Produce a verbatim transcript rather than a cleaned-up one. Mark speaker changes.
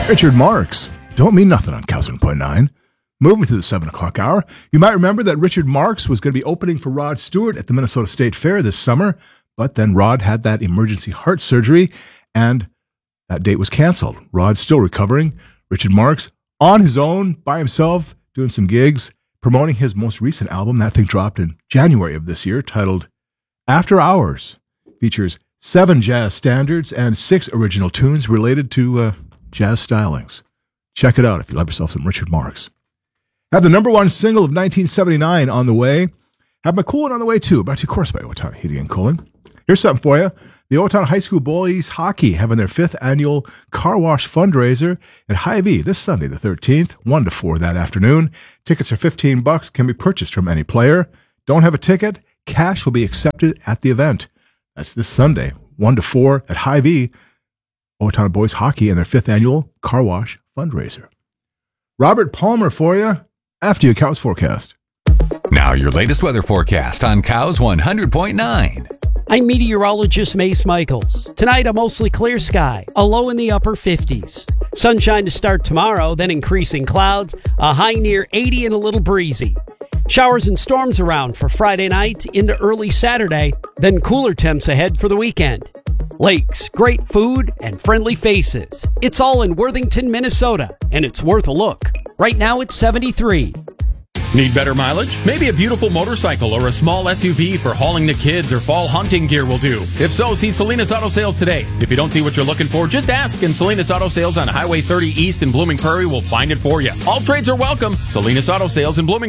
Speaker 1: Richard Marx. Don't mean nothing on Cow seven point nine. Moving to the seven o'clock hour, you might remember that Richard Marx was going to be opening for Rod Stewart at the Minnesota State Fair this summer, but then Rod had that emergency heart surgery, and that date was canceled. Rod's still recovering. Richard Marx on his own, by himself, doing some gigs, promoting his most recent album. That thing dropped in January of this year, titled After Hours. Features seven jazz standards and six original tunes related to uh, jazz stylings. Check it out if you love yourself some Richard Marx. Have the number one single of nineteen seventy-nine on the way. Have McCoolin on the way too, brought to you, of course, by Owatonna Heating and Cooling. Here's something for you. The Owatonna High School Boys Hockey having their fifth annual car wash fundraiser at Hy-Vee this Sunday the thirteenth, one to four that afternoon. Tickets are fifteen bucks, can be purchased from any player. Don't have a ticket? Cash will be accepted at the event. That's this Sunday, one to four at Hy-Vee. Owatonna Boys Hockey and their fifth annual car wash fundraiser. Robert Palmer for you after your Cows forecast.
Speaker 2: Now your latest weather forecast on Cows one hundred point nine.
Speaker 3: I'm meteorologist Mace Michaels. Tonight, a mostly clear sky, a low in the upper fifties. Sunshine to start tomorrow, then increasing clouds, a high near eighty and a little breezy. Showers and storms around for Friday night into early Saturday, then cooler temps ahead for the weekend. Lakes, great food, and friendly faces. It's all in Worthington, Minnesota, and it's worth a look. Right now, it's seventy-three.
Speaker 4: Need better mileage? Maybe a beautiful motorcycle or a small S U V for hauling the kids or fall hunting gear will do. If so, see Salinas Auto Sales today. If you don't see what you're looking for, just ask, and Salinas Auto Sales on Highway thirty East in Blooming Prairie will find it for you. All trades are welcome. Salinas Auto Sales in Blooming